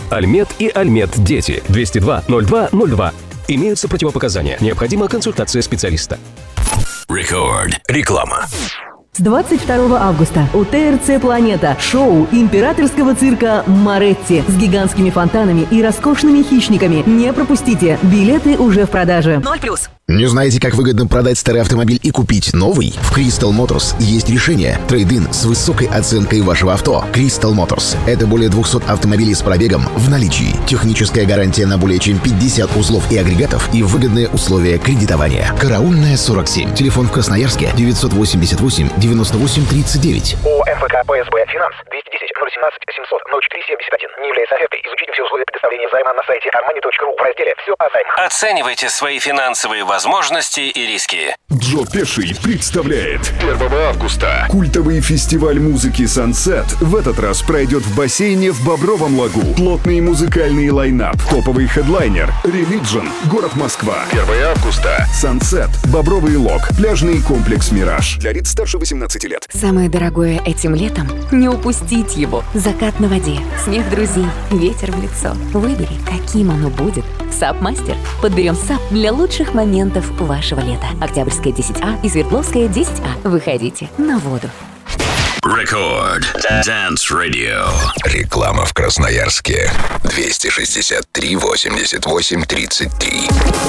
Альмет и Альмет Дети. 202-02-02. Имеются противопоказания. Необходима консультация специалиста. Рекорд. Реклама. С 22 августа у ТРЦ «Планета» шоу императорского цирка «Моретти» с гигантскими фонтанами и роскошными хищниками. Не пропустите, билеты уже в продаже. 0+. Не знаете, как выгодно продать старый автомобиль и купить новый? В Crystal Motors есть решение. Трейд-ин с высокой оценкой вашего авто. Crystal Motors – это более 200 автомобилей с пробегом в наличии. Техническая гарантия на более чем 50 узлов и агрегатов и выгодные условия кредитования. Караульная, 47. Телефон в Красноярске 988 98 39. ООО МФК ПСБ Финанс 210 017 700 04 71. Не является офертой. Изучите все условия предоставления займа на сайте armani.ru в разделе «Все о займах». Оценивайте свои финансовые возможности и риски. Джо Пеший представляет 1 августа культовый фестиваль музыки Sunset в этот раз пройдет в бассейне в Бобровом Лагу. Плотный музыкальный лайнап, топовый хедлайнер, Religion, город Москва. 1 августа. Sunset, Бобровый Лог, пляжный комплекс Мираж. Для лиц старше 18 лет. Самое дорогое этим летом – не упустить его. Закат на воде, смех друзей, ветер в лицо. Выбери, каким оно будет. САП-мастер. Подберем САП для лучших моментов вашего лета. Октябрьская 10А и Свердловская 10А. Выходите на воду. Рекорд. Dance Radio. Реклама в Красноярске. 263 88 33.